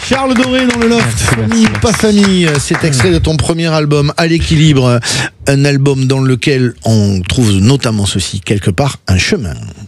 Charles Doré dans le loft. Famille ou pas famille, c'est extrait de ton premier album À l'équilibre, un album dans lequel on trouve notamment ceci, quelque part un chemin.